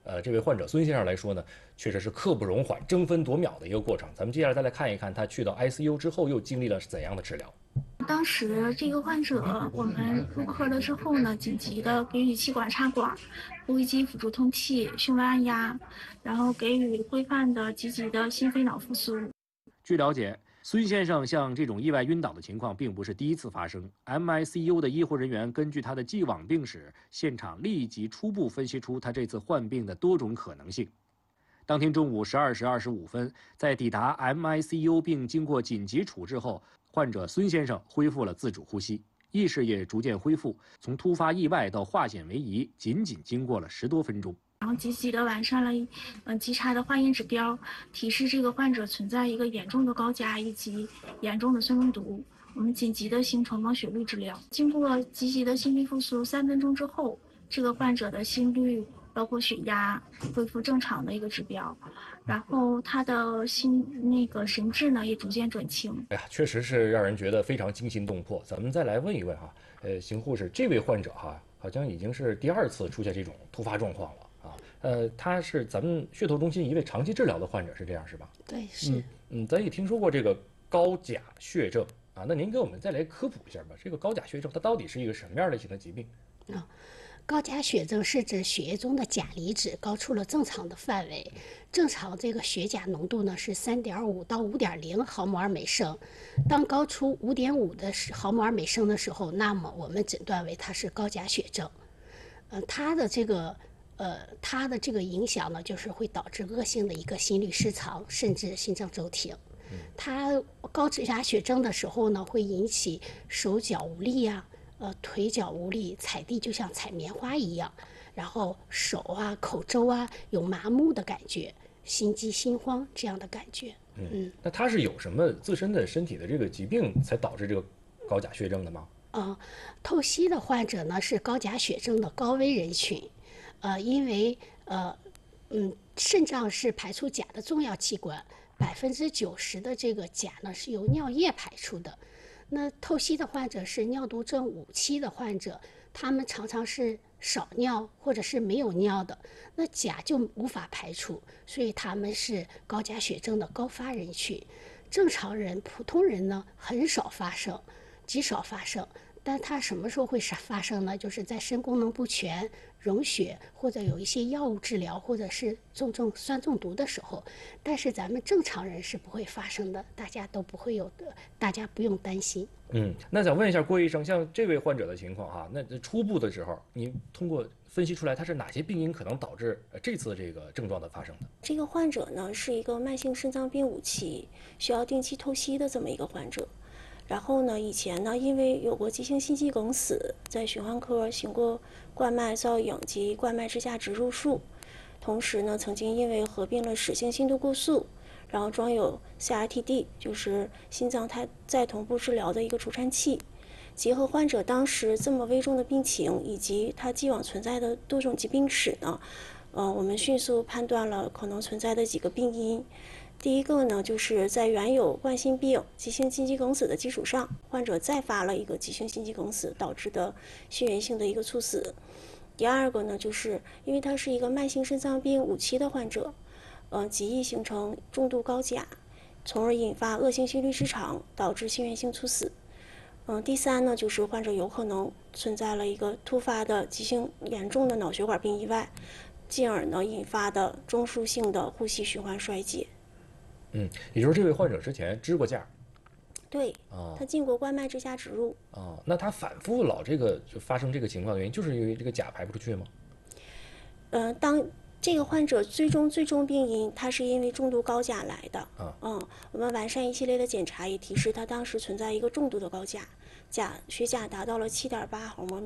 这位患者孙先生来说呢，确实是刻不容缓、争分夺秒的一个过程。咱们接下来再来看一看他去到 ICU 之后又经历了怎样的治疗。 当时这个患者，我们入科了之后呢，紧急的给予气管插管、呼吸机辅助通气、胸外按压，然后给予规范的积极的心肺脑复苏。 据了解，孙先生像这种意外晕倒的情况并不是第一次发生。MICU 的医护人员根据他的既往病史，现场立即初步分析出他这次患病的多种可能性。当天中午12时25分，在抵达 MICU 并经过紧急处置后，患者孙先生恢复了自主呼吸，意识也逐渐恢复。从突发意外到化险为夷，仅经过了10多分钟。 然后积极的完善了基查的化验指标，提示这个患者存在一个严重的高钾以及严重的酸中毒。我们紧急的形成了血滤治疗。经过积极的心肺复苏3分钟之后，这个患者的心率包括血压恢复正常的一个指标，然后他的神志呢也逐渐转清。 哎呀，确实是让人觉得非常惊心动魄。咱们再来问一问哈，邢护士，这位患者哈，好像已经是第2次出现这种突发状况了。他是咱们血透中心一位长期治疗的患者，是这样是吧？ 对，是。 咱也听说过这个高钾血症啊，那您给我们再来科普一下吧。这个高钾血症它到底是一个什么样类型的疾病？ 高钾血症是指血液中的钾离子高出了正常的范围，正常这个血钾浓度呢是3.5到5.0毫摩尔每升，当高出5.5的毫摩尔每升的时候，那么我们诊断为它是高钾血症。它的这个影响呢，就是会导致恶性的一个心律失常，甚至心脏骤停。它高钾血症的时候呢，会引起手脚无力啊，腿脚无力，踩地就像踩棉花一样，然后手啊、口周啊有麻木的感觉，心悸、心慌这样的感觉。 那他是有什么自身的身体的这个疾病才导致这个高钾血症的吗？ 透析的患者呢是高钾血症的高危人群，因为肾脏是排出钾的重要器官，90%的这个钾呢是由尿液排出的。那透析的患者是尿毒症5期的患者，他们常常是少尿或者是没有尿的，那钾就无法排出，所以他们是高钾血症的高发人群。正常人、普通人呢很少发生，极少发生。但它什么时候会发生呢？就是在肾功能不全、溶血或者有一些药物治疗，或者是酸中毒的时候。但是咱们正常人是不会发生的，大家都不会有的，大家不用担心。 那想问一下郭医生，像这位患者的情况哈，那初步的时候，您通过分析出来他是哪些病因可能导致这次这个症状的发生的？ 这个患者呢是一个慢性肾脏病5期，需要定期透析的这么一个患者。然后呢，以前呢，因为有过急性心肌梗死，在循环科行过冠脉造影及冠脉支架植入术，同时呢，曾经因为合并了室性心度过速，然后装有 CRTD， 就是心脏再同步治疗的一个除颤器。结合患者当时这么危重的病情，以及他既往存在的多种疾病史呢，我们迅速判断了可能存在的几个病因。第一个呢，就是在原有冠心病、急性心肌梗死的基础上，患者再发了一个急性心肌梗死导致的心源性的一个猝死。第二个呢，就是因为他是一个慢性肾脏病5期的患者，极易形成重度高钾，从而引发恶性心律失常，导致心源性猝死。第三呢，就是患者有可能存在了一个突发的急性严重的脑血管病意外，进而呢引发的中枢性的呼吸循环衰竭。 也就是这位患者之前支过架。 对，他进过冠脉支架植入。 那他反复老这个就发生这个情况的原因，就是因为这个钾排不出去吗？ 当这个患者最终病因，他是因为重度高钾来的。我们完善一系列的检查，也提示他当时存在一个重度的高钾，血钾达到了7.8毫摩。